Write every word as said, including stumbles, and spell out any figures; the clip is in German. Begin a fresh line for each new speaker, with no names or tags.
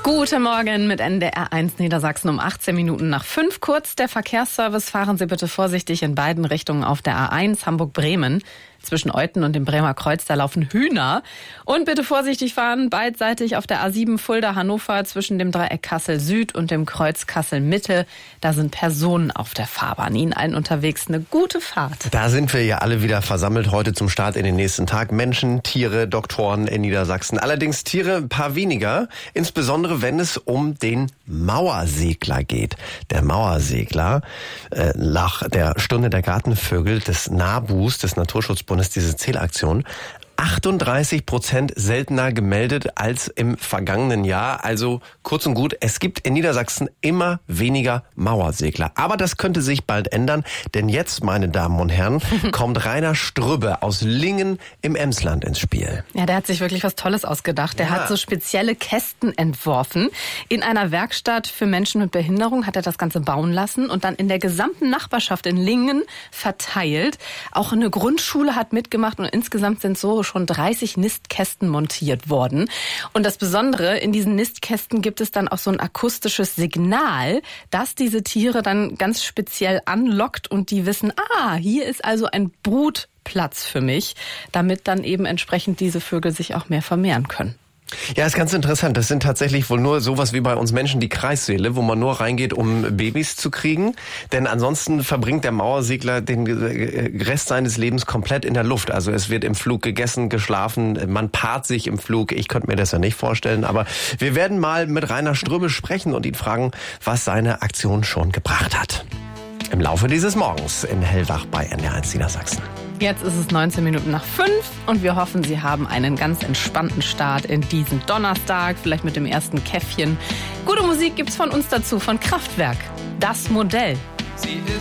Guten Morgen mit N D R eins Niedersachsen um achtzehn Minuten nach fünf. Kurz der Verkehrsservice. Fahren Sie bitte vorsichtig in beiden Richtungen auf der A eins Hamburg-Bremen. Zwischen Euten und dem Bremer Kreuz, da laufen Hühner. Und bitte vorsichtig fahren, beidseitig auf der A sieben Fulda-Hannover zwischen dem Dreieck Kassel-Süd und dem Kreuz Kassel-Mitte. Da sind Personen auf der Fahrbahn. Ihnen allen unterwegs eine gute Fahrt.
Da sind wir ja alle wieder versammelt heute zum Start in den nächsten Tag. Menschen, Tiere, Doktoren in Niedersachsen. Allerdings Tiere ein paar weniger, insbesondere wenn es um den Mauersegler geht. Der Mauersegler, äh, nach der Stunde der Gartenvögel des NABUs, des Naturschutzbundes, diese Zählaktion, achtunddreißig Prozent seltener gemeldet als im vergangenen Jahr. Also kurz und gut, es gibt in Niedersachsen immer weniger Mauersegler. Aber das könnte sich bald ändern, denn jetzt, meine Damen und Herren, kommt Rainer Strübbe aus Lingen im Emsland ins Spiel.
Ja, der hat sich wirklich was Tolles ausgedacht. Der
Ja.
hat so spezielle Kästen entworfen. In einer Werkstatt für Menschen mit Behinderung hat er das Ganze bauen lassen und dann in der gesamten Nachbarschaft in Lingen verteilt. Auch eine Grundschule hat mitgemacht und insgesamt sind so schon dreißig Nistkästen montiert worden. Und das Besondere, in diesen Nistkästen gibt es dann auch so ein akustisches Signal, das diese Tiere dann ganz speziell anlockt und die wissen, ah, hier ist also ein Brutplatz für mich, damit dann eben entsprechend diese Vögel sich auch mehr vermehren können.
Ja, ist ganz interessant. Das sind tatsächlich wohl nur sowas wie bei uns Menschen die Kreissäle, wo man nur reingeht, um Babys zu kriegen. Denn ansonsten verbringt der Mauersegler den Rest seines Lebens komplett in der Luft. Also es wird im Flug gegessen, geschlafen, man paart sich im Flug. Ich könnte mir das ja nicht vorstellen. Aber wir werden mal mit Rainer Strübbe sprechen und ihn fragen, was seine Aktion schon gebracht hat. Im Laufe dieses Morgens in Hellwach bei N D R eins Niedersachsen.
Jetzt ist es neunzehn Minuten nach fünf und wir hoffen, Sie haben einen ganz entspannten Start in diesen Donnerstag, vielleicht mit dem ersten Käffchen. Gute Musik gibt's von uns dazu, von Kraftwerk. Das Modell.
Sie ist